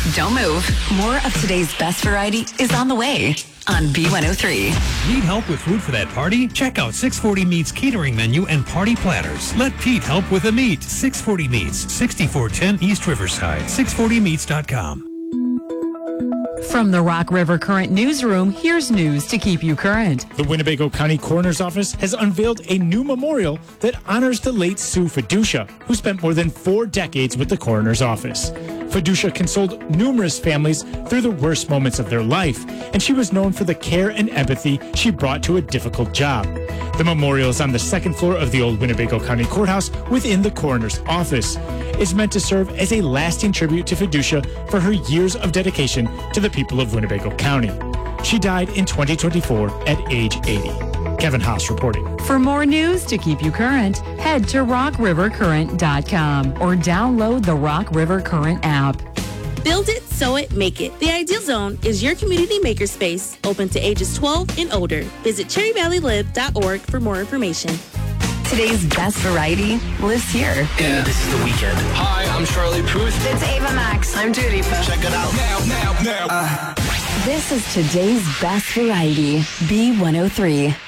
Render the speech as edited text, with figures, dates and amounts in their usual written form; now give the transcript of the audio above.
Don't move. More of today's best variety is on the way on B103. Need help with food for that party? Check out 640 Meats catering menu and party platters. Let Pete help with the meat. 640 Meats, 6410 East Riverside. 640meats.com. From the Rock River Current Newsroom, here's news to keep you current. The Winnebago County Coroner's Office has unveiled a new memorial that honors the late Sue Fiducia, who spent more than 4 decades with the Coroner's Office. Fiducia consoled numerous families through the worst moments of their life, and she was known for the care and empathy she brought to a difficult job. The memorial is on the 2nd floor of the old Winnebago County Courthouse within the Coroner's Office. It's meant to serve as a lasting tribute to Fiducia for her years of dedication to the people of Winnebago County. She died in 2024 at age 80. Kevin Haas reporting. For more news to keep you current, head to rockrivercurrent.com or download the Rock River Current app. Build it, sew it, make it. The Ideal Zone is your community makerspace open to ages 12 and older. Visit cherryvalleylive.org for more information. Today's best variety lives here. Yeah, this is The Weeknd. Hi, I'm Charlie Puth. It's Ava Max. I'm Dua Lipa. Check it out now. This is today's best variety. B103.